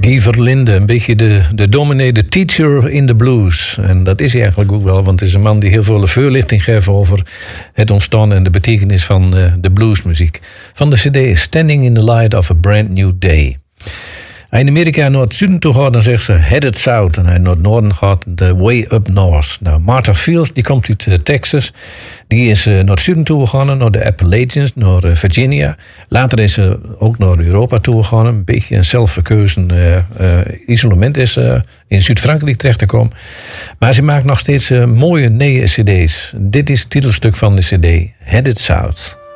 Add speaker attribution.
Speaker 1: Guy Verlinde, een beetje de dominee, de teacher in de blues. En dat is hij eigenlijk ook wel, want het is een man die heel veel voorlichting geeft over het ontstaan en de betekenis van de bluesmuziek. Van de cd Standing in the Light of a Brand New Day. Hij in Amerika naar het zuiden toe gaat, dan zegt ze Headed South. En hij naar het noorden gaat, The Way Up North. Nou, Martha Fields, die komt uit Texas. Die is naar het zuiden toe gegaan, naar de Appalachians, naar Virginia. Later is ze ook naar Europa toe gegaan. Een beetje een zelfverkeuzen isolement is in Zuid-Frankrijk terecht te komen. Maar ze maakt nog steeds mooie nieuwe cd's. Dit is het titelstuk van de cd, Headed South.